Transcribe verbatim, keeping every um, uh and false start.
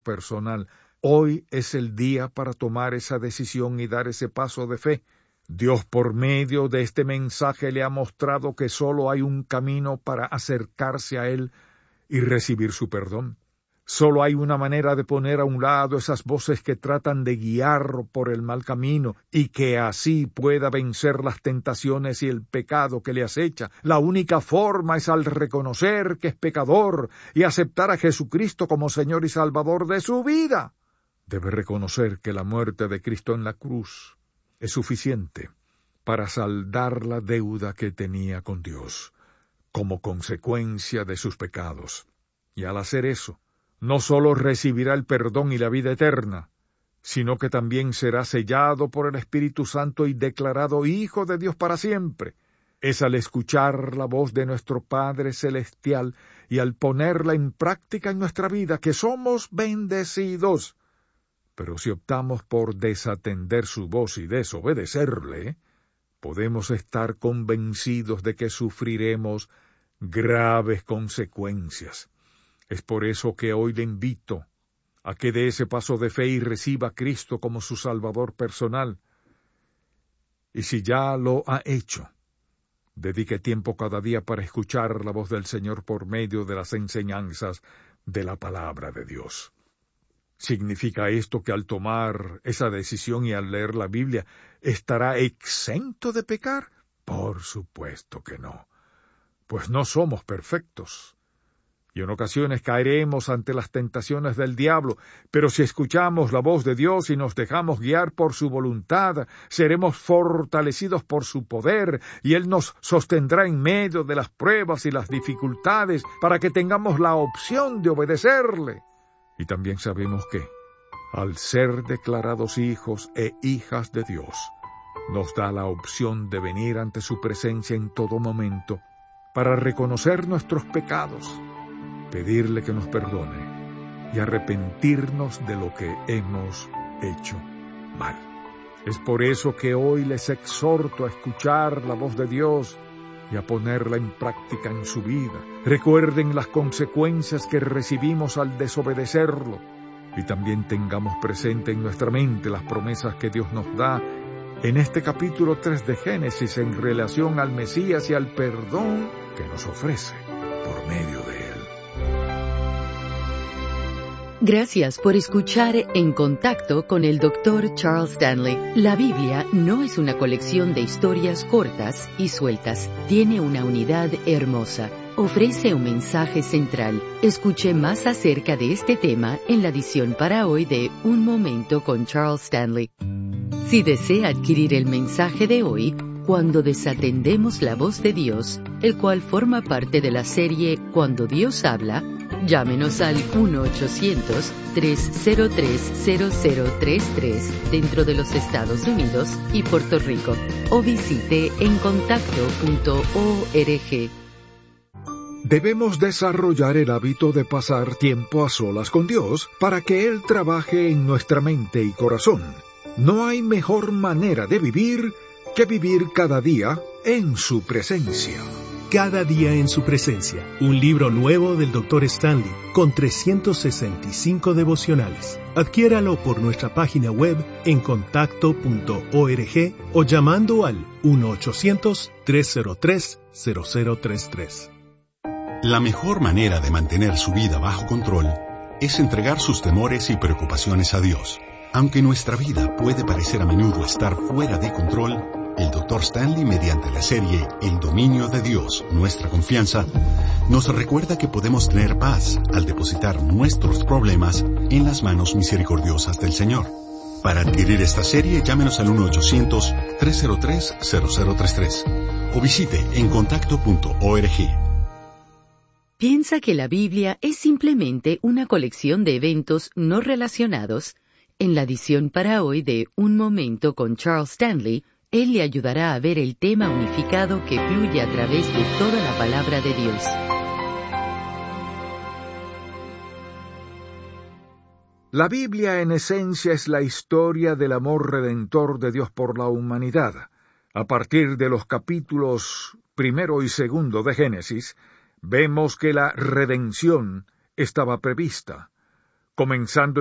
personal. Hoy es el día para tomar esa decisión y dar ese paso de fe. Dios, por medio de este mensaje, le ha mostrado que solo hay un camino para acercarse a Él y recibir su perdón. Solo hay una manera de poner a un lado esas voces que tratan de guiar por el mal camino y que así pueda vencer las tentaciones y el pecado que le acecha. La única forma es al reconocer que es pecador y aceptar a Jesucristo como Señor y Salvador de su vida. Debe reconocer que la muerte de Cristo en la cruz es suficiente para saldar la deuda que tenía con Dios como consecuencia de sus pecados. Y al hacer eso, no sólo recibirá el perdón y la vida eterna, sino que también será sellado por el Espíritu Santo y declarado Hijo de Dios para siempre. Es al escuchar la voz de nuestro Padre Celestial y al ponerla en práctica en nuestra vida que somos bendecidos. Pero si optamos por desatender su voz y desobedecerle, podemos estar convencidos de que sufriremos graves consecuencias. Es por eso que hoy le invito a que dé ese paso de fe y reciba a Cristo como su Salvador personal. Y si ya lo ha hecho, dedique tiempo cada día para escuchar la voz del Señor por medio de las enseñanzas de la palabra de Dios. ¿Significa esto que al tomar esa decisión y al leer la Biblia estará exento de pecar? Por supuesto que no, pues no somos perfectos. Y en ocasiones caeremos ante las tentaciones del diablo, pero si escuchamos la voz de Dios y nos dejamos guiar por su voluntad, seremos fortalecidos por su poder, y Él nos sostendrá en medio de las pruebas y las dificultades para que tengamos la opción de obedecerle. Y también sabemos que, al ser declarados hijos e hijas de Dios, nos da la opción de venir ante su presencia en todo momento para reconocer nuestros pecados, pedirle que nos perdone y arrepentirnos de lo que hemos hecho mal. Es por eso que hoy les exhorto a escuchar la voz de Dios y a ponerla en práctica en su vida. Recuerden las consecuencias que recibimos al desobedecerlo y también tengamos presente en nuestra mente las promesas que Dios nos da en este capítulo tres de Génesis en relación al Mesías y al perdón que nos ofrece por medio de Él. Gracias por escuchar En Contacto con el doctor Charles Stanley. La Biblia no es una colección de historias cortas y sueltas. Tiene una unidad hermosa. Ofrece un mensaje central. Escuche más acerca de este tema en la edición para hoy de Un Momento con Charles Stanley. Si desea adquirir el mensaje de hoy, Cuando desatendemos la voz de Dios, el cual forma parte de la serie Cuando Dios habla, llámenos al uno ochocientos, tres cero tres, cero cero tres tres dentro de los Estados Unidos y Puerto Rico o visite en contacto punto org. Debemos desarrollar el hábito de pasar tiempo a solas con Dios para que Él trabaje en nuestra mente y corazón. No hay mejor manera de vivir que vivir cada día en su presencia. Cada día en su presencia, un libro nuevo del doctor Stanley, con trescientos sesenta y cinco devocionales. Adquiéralo por nuestra página web en contacto punto org o llamando al uno ochocientos, tres cero tres, cero cero tres tres. La mejor manera de mantener su vida bajo control es entregar sus temores y preocupaciones a Dios. Aunque nuestra vida puede parecer a menudo estar fuera de control, el doctor Stanley, mediante la serie El dominio de Dios, nuestra confianza, nos recuerda que podemos tener paz al depositar nuestros problemas en las manos misericordiosas del Señor. Para adquirir esta serie, llámenos al uno ochocientos, tres cero tres, cero cero tres tres o visite en contacto punto org. ¿Piensa que la Biblia es simplemente una colección de eventos no relacionados? En la edición para hoy de Un Momento con Charles Stanley, él le ayudará a ver el tema unificado que fluye a través de toda la palabra de Dios. La Biblia en esencia es la historia del amor redentor de Dios por la humanidad. A partir de los capítulos primero y segundo de Génesis, vemos que la redención estaba prevista. comenzando